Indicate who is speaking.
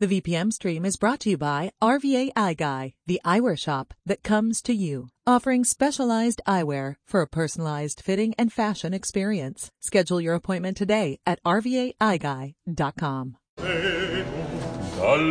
Speaker 1: The VPM stream is brought to you by RVA Eye Guy, the eyewear shop that comes to you, offering specialized eyewear for a personalized fitting and fashion experience. Schedule your appointment today at rvaeyeguy.com.